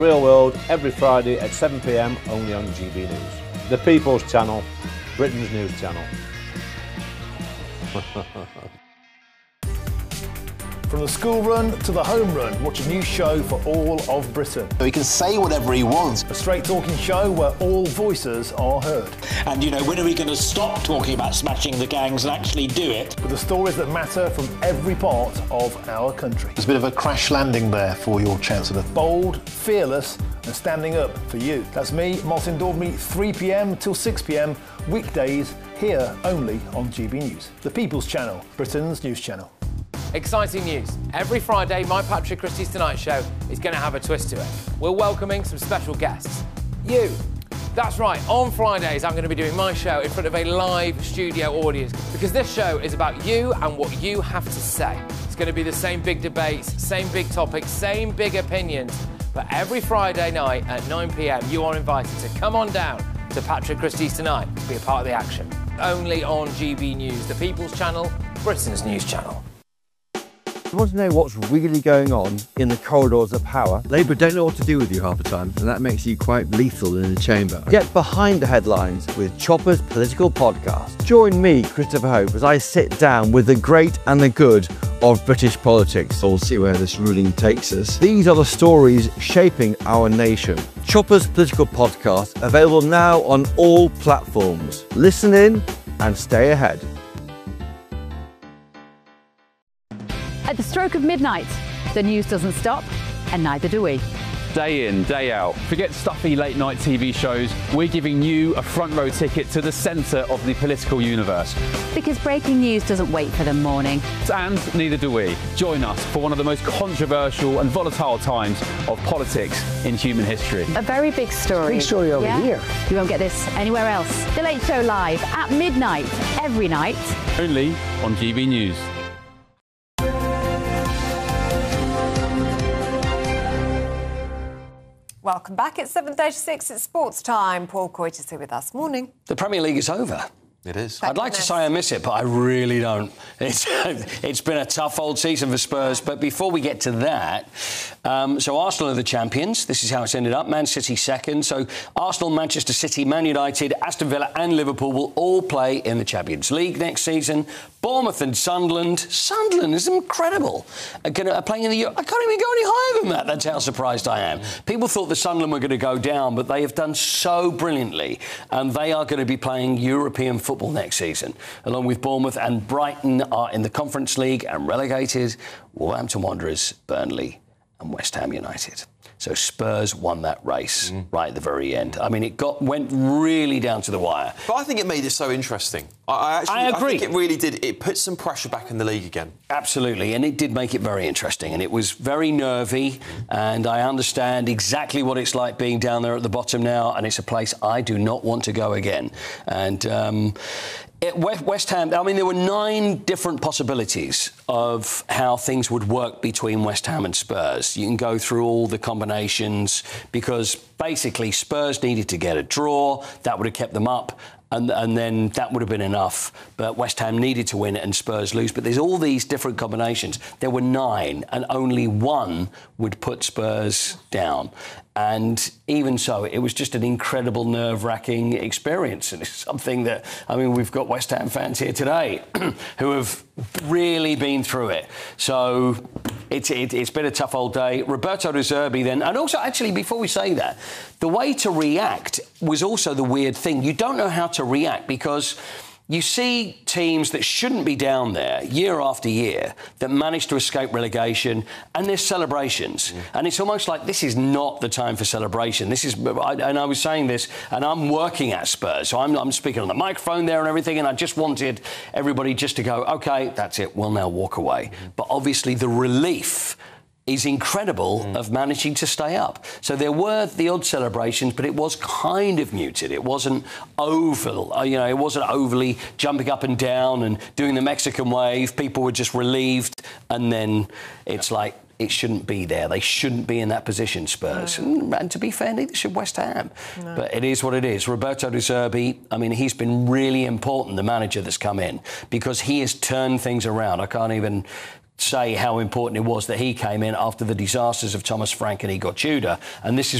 Real World every Friday at 7 p.m. only on GB News. The People's Channel, Britain's news channel. From the school run to the home run, watch a new show for all of Britain. So he can say whatever he wants. A straight-talking show where all voices are heard. And, you know, when are we going to stop talking about smashing the gangs and actually do it? With the stories that matter from every part of our country. There's a bit of a crash landing there for your Chancellor. Bold, fearless and standing up for you. That's me, Martin Daubney, 3 p.m. till 6 p.m, weekdays, here only on GB News. The People's Channel, Britain's news channel. Exciting news. Every Friday, my Patrick Christie's Tonight Show is going to have a twist to it. We're welcoming some special guests. You. That's right, on Fridays I'm going to be doing my show in front of a live studio audience because this show is about you and what you have to say. It's going to be the same big debates, same big topics, same big opinions. But every Friday night at 9 p.m, you are invited to come on down to Patrick Christie's Tonight to be a part of the action. Only on GB News, the People's Channel, Britain's news channel. You want to know what's really going on in the corridors of power? Labour don't know what to do with you half the time, and that makes you quite lethal in the chamber. Get behind the headlines with Chopper's Political Podcast. Join me, Christopher Hope, as I sit down with the great and the good of British politics. We'll see where this ruling takes us. These are the stories shaping our nation. Chopper's Political Podcast, available now on all platforms. Listen in and stay ahead. At the stroke of midnight, the news doesn't stop, and neither do we. Day in, day out. Forget stuffy late night TV shows. We're giving you a front row ticket to the centre of the political universe. Because breaking news doesn't wait for the morning. And neither do we. Join us for one of the most controversial and volatile times of politics in human history. A very big story. Big story over here. You won't get this anywhere else. The Late Show live at midnight, every night. Only on GB News. Welcome back. It's 7:36. It's sports time. Paul Coit is here with us. Morning. The Premier League is over. It is. Thank I'd like to goodness. say I miss it, but I really don't. It's been a tough old season for Spurs. But before we get to that, so Arsenal are the champions. This is how it's ended up. Man City second. So Arsenal, Manchester City, Man United, Aston Villa and Liverpool will all play in the Champions League next season. Bournemouth and Sunderland. Sunderland is incredible. Are playing in the Euro. I can't even go any higher than that. That's how surprised I am. People thought the Sunderland were going to go down, but they have done so brilliantly. And they are going to be playing European football next season, along with Bournemouth and Brighton are in the Conference League and relegated. Wolverhampton Wanderers, Burnley and West Ham United. So Spurs won that race right at the very end. I mean, went really down to the wire. But I think it made it so interesting. I agree. I think it really did. It put some pressure back in the league again. Absolutely, and it did make it very interesting. And it was very nervy, and I understand exactly what it's like being down there at the bottom now, and it's a place I do not want to go again. And West Ham, I mean, there were 9 different possibilities of how things would work between West Ham and Spurs. You can go through all the combinations because basically Spurs needed to get a draw. That would have kept them up. And then that would have been enough. But West Ham needed to win and Spurs lose. But there's all these different combinations. There were 9 and only one would put Spurs down. And even so, it was just an incredible nerve-wracking experience. And it's something that, I mean, we've got West Ham fans here today who have really been through it. So it's been a tough old day. Roberto De Zerbi then, and also actually before we say that, the way to react was also the weird thing. You don't know how to react because you see teams that shouldn't be down there year after year that manage to escape relegation and there's celebrations. And it's almost like this is not the time for celebration. This is, and I was saying this, and I'm working at Spurs, so I'm speaking on the microphone there and everything, and I just wanted everybody just to go, OK, that's it, we'll now walk away. But obviously the relief is incredible of managing to stay up. So there were the odd celebrations, but it was kind of muted. It wasn't it wasn't overly jumping up and down and doing the Mexican wave. People were just relieved. And then it's like, it shouldn't be there. They shouldn't be in that position, Spurs. No. And to be fair, neither should West Ham. No. But it is what it is. Roberto De Zerbi, I mean, he's been really important, the manager that's come in, because he has turned things around. I can't even say how important it was that he came in after the disasters of Thomas Frank and Igor Tudor. And this is